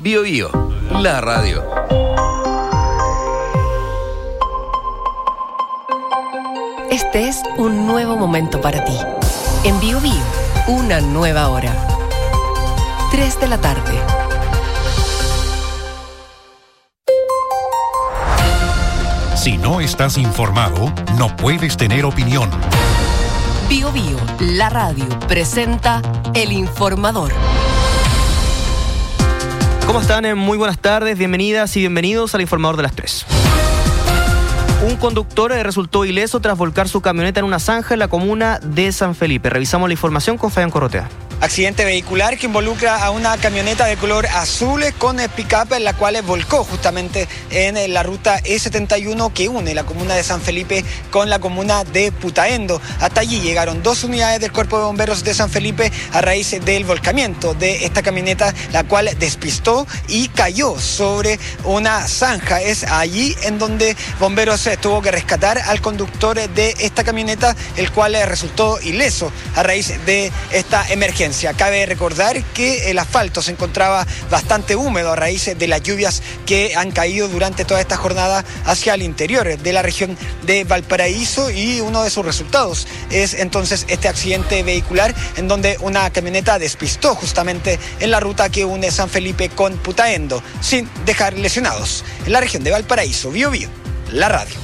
Bio Bio, la radio. Este es un nuevo momento para ti. En Bio Bio, una nueva hora. 3 de la tarde. Si no estás informado, no puedes tener opinión. Bio Bio, la radio, presenta El Informador. ¿Cómo están? Muy buenas tardes, bienvenidas y bienvenidos al Informador de las 3. Un conductor resultó ileso tras volcar su camioneta en una zanja en la comuna de San Felipe. Revisamos la información con Fabián Corrotea. Accidente vehicular que involucra a una camioneta de color azul con pick-up, en la cual volcó justamente en la ruta E71 que une la comuna de San Felipe con la comuna de Putaendo. Hasta allí llegaron 2 unidades del Cuerpo de Bomberos de San Felipe a raíz del volcamiento de esta camioneta, la cual despistó y cayó sobre una zanja. Es allí en donde bomberos tuvo que rescatar al conductor de esta camioneta, el cual resultó ileso a raíz de esta emergencia. Cabe recordar que el asfalto se encontraba bastante húmedo a raíz de las lluvias que han caído durante toda esta jornada hacia el interior de la región de Valparaíso, y uno de sus resultados es entonces este accidente vehicular en donde una camioneta despistó justamente en la ruta que une San Felipe con Putaendo, sin dejar lesionados. En la región de Valparaíso, Bio Bio, la radio.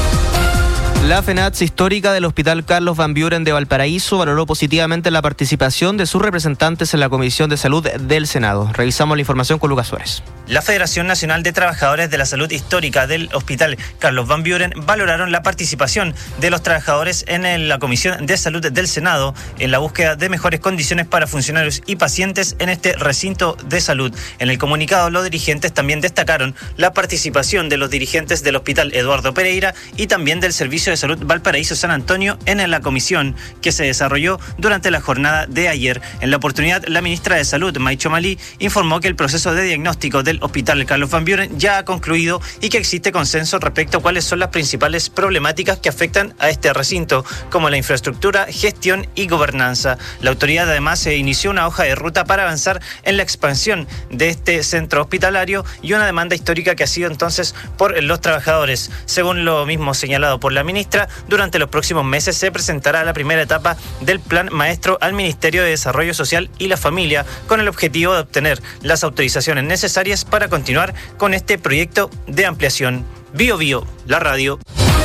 La FENATS histórica del Hospital Carlos Van Buren de Valparaíso valoró positivamente la participación de sus representantes en la Comisión de Salud del Senado. Revisamos la información con Lucas Suárez. La Federación Nacional de Trabajadores de la Salud Histórica del Hospital Carlos Van Buren valoraron la participación de los trabajadores en la Comisión de Salud del Senado en la búsqueda de mejores condiciones para funcionarios y pacientes en este recinto de salud. En el comunicado, los dirigentes también destacaron la participación de los dirigentes del Hospital Eduardo Pereira y también del Servicio de Salud Valparaíso San Antonio en la comisión que se desarrolló durante la jornada de ayer. En la oportunidad, la ministra de Salud, Maicho Malí, informó que el proceso de diagnóstico del Hospital Carlos Van Buren ya ha concluido y que existe consenso respecto a cuáles son las principales problemáticas que afectan a este recinto, como la infraestructura, gestión y gobernanza. La autoridad además se inició una hoja de ruta para avanzar en la expansión de este centro hospitalario y una demanda histórica que ha sido entonces por los trabajadores. Según lo mismo señalado por la ministra, durante los próximos meses se presentará la primera etapa del Plan Maestro al Ministerio de Desarrollo Social y la Familia, con el objetivo de obtener las autorizaciones necesarias para continuar con este proyecto de ampliación. Bio Bio, la radio.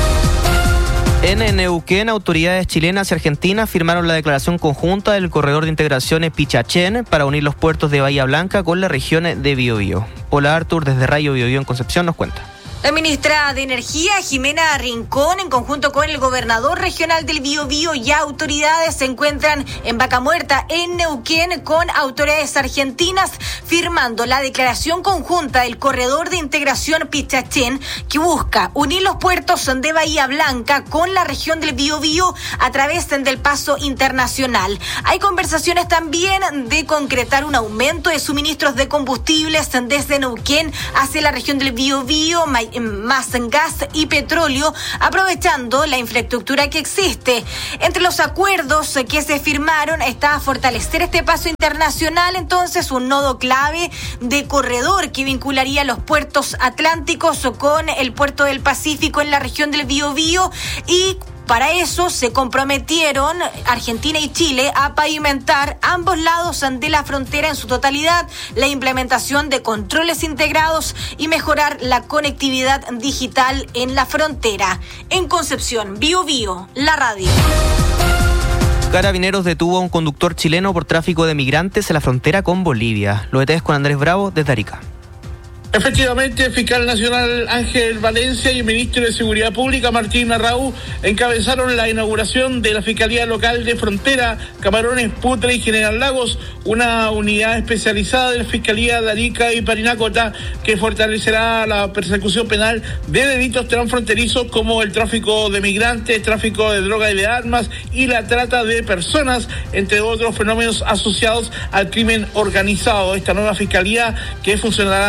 En Neuquén, autoridades chilenas y argentinas firmaron la declaración conjunta del corredor de integración Pichachén para unir los puertos de Bahía Blanca con la región de Biobío. Hola Artur, desde Radio Biobío en Concepción, nos cuenta. La ministra de Energía, Jimena Rincón, en conjunto con el gobernador regional del Biobío y autoridades, se encuentran en Vaca Muerta, en Neuquén, con autoridades argentinas, firmando la declaración conjunta del corredor de integración Pichachén, que busca unir los puertos de Bahía Blanca con la región del Biobío a través del paso internacional. Hay conversaciones también de concretar un aumento de suministros de combustibles desde Neuquén hacia la región del Biobío, más gas y petróleo, aprovechando la infraestructura que existe. Entre los acuerdos que se firmaron está fortalecer este paso internacional, entonces un nodo clave de corredor que vincularía los puertos atlánticos con el puerto del Pacífico en la región del Biobío, y para eso se comprometieron Argentina y Chile a pavimentar ambos lados de la frontera en su totalidad, la implementación de controles integrados y mejorar la conectividad digital en la frontera. En Concepción, Bio Bio, la radio. Carabineros detuvo a un conductor chileno por tráfico de migrantes en la frontera con Bolivia. Lo detalles con Andrés Bravo desde Arica. Efectivamente, el fiscal nacional Ángel Valencia y el ministro de Seguridad Pública Martín Arrau encabezaron la inauguración de la Fiscalía Local de Frontera, Camarones, Putre y General Lagos, una unidad especializada de la Fiscalía de Arica y Parinacota que fortalecerá la persecución penal de delitos transfronterizos como el tráfico de migrantes, tráfico de droga y de armas y la trata de personas, entre otros fenómenos asociados al crimen organizado. Esta nueva Fiscalía, que funcionará 20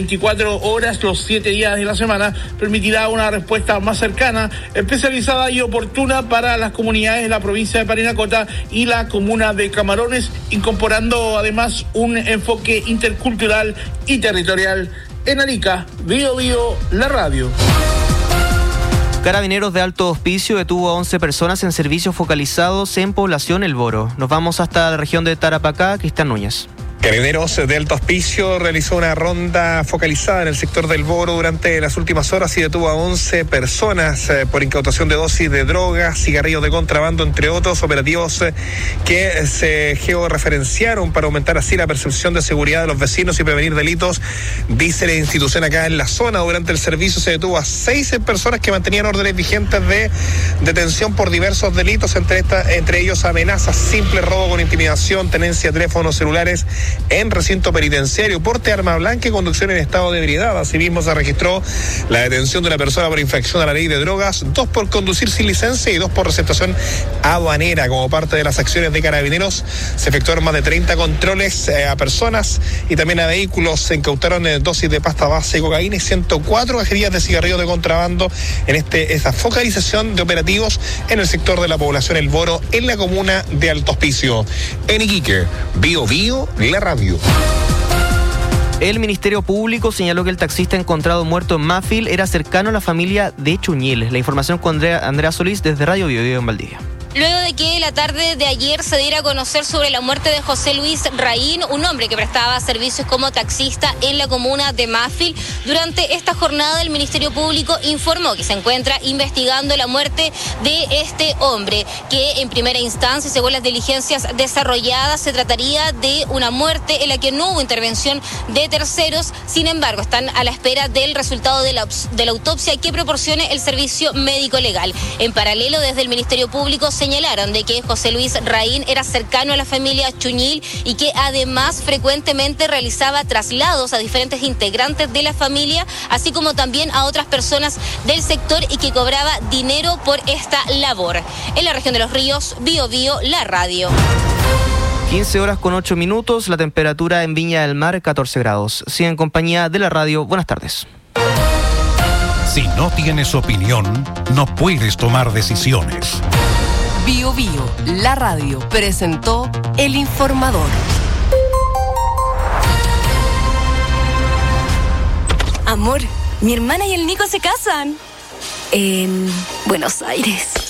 24 horas los 7 días de la semana permitirá una respuesta más cercana, especializada y oportuna para las comunidades de la provincia de Parinacota y la comuna de Camarones, incorporando además un enfoque intercultural y territorial. En Arica, Bío Bío, la radio. Carabineros de Alto Hospicio detuvo a 11 personas en servicios focalizados en población El Boro. Nos vamos hasta la región de Tarapacá, Cristian Núñez. Carabineros de Alto Hospicio realizó una ronda focalizada en el sector del Boro durante las últimas horas y detuvo a 11 personas por incautación de dosis de drogas, cigarrillos de contrabando, entre otros operativos que se georreferenciaron para aumentar así la percepción de seguridad de los vecinos y prevenir delitos, dice la institución acá en la zona. Durante el servicio se detuvo a 6 personas que mantenían órdenes vigentes de detención por diversos delitos, entre ellos amenazas, simple robo con intimidación, tenencia de teléfonos celulares en recinto penitenciario, porte de arma blanca y conducción en estado de ebriedad. Asimismo se registró la detención de una persona por infracción a la ley de drogas, 2 por conducir sin licencia y 2 por receptación aduanera. Como parte de las acciones de Carabineros se efectuaron más de 30 controles a personas y también a vehículos. Se incautaron dosis de pasta base de cocaína y 104 cajetillas de cigarrillos de contrabando en esta focalización de operativos en el sector de la población El Boro, en la comuna de Alto Hospicio. En Iquique, Bío Bío, la radio. El Ministerio Público señaló que el taxista encontrado muerto en Mafil era cercano a la familia de Chuñil. La información con Andrea Solís desde Radio Bío Bío en Valdivia. Luego de que la tarde de ayer se diera a conocer sobre la muerte de José Luis Raín, un hombre que prestaba servicios como taxista en la comuna de Mafil, durante esta jornada el Ministerio Público informó que se encuentra investigando la muerte de este hombre, que en primera instancia, según las diligencias desarrolladas, se trataría de una muerte en la que no hubo intervención de terceros. Sin embargo, están a la espera del resultado de la autopsia que proporcione el servicio médico legal. En paralelo, desde el Ministerio Público señalaron de que José Luis Raín era cercano a la familia Chuñil y que además frecuentemente realizaba traslados a diferentes integrantes de la familia, así como también a otras personas del sector, y que cobraba dinero por esta labor. En la región de Los Ríos, Bío Bío, la radio. 15 horas con 8 minutos, la temperatura en Viña del Mar 14 grados. Sigue en compañía de la radio. Buenas tardes. Si no tienes opinión, no puedes tomar decisiones. Bío Bío, la radio, presentó El Informador. Amor, mi hermana y el Nico se casan en Buenos Aires.